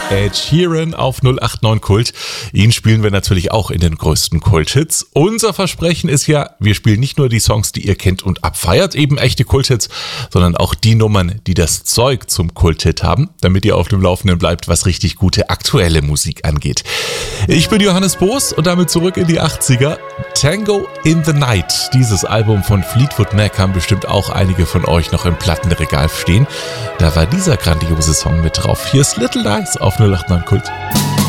Ed Sheeran auf 089 Kult. Ihn spielen wir natürlich auch in den größten Kulthits. Unser Versprechen ist ja, wir spielen nicht nur die Songs, die ihr kennt und abfeiert, eben echte Kulthits, sondern auch die Nummern, die das Zeug zum Kulthit haben, damit ihr auf dem Laufenden bleibt, was richtig gute aktuelle Musik angeht. Ich bin Johannes Boos und damit zurück in die 80er. Tango in the Night. Dieses Album von Fleetwood Mac haben bestimmt auch einige von euch noch im Plattenregal stehen. Da war dieser grandiose Song mit drauf. Hier ist Little Lies auf 089 Kult.